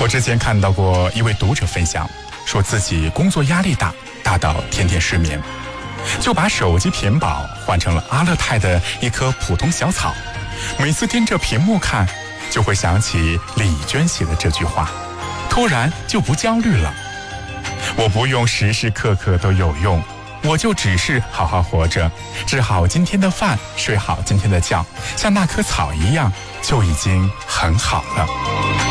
我之前看到过一位读者分享，说自己工作压力大到天天失眠，就把手机屏保换成了阿勒泰的一棵普通小草，每次盯着屏幕看，就会想起李娟写的这句话，突然就不焦虑了。我不用时时刻刻都有用，我就只是好好活着，吃好今天的饭，睡好今天的觉，像那棵草一样，就已经很好了。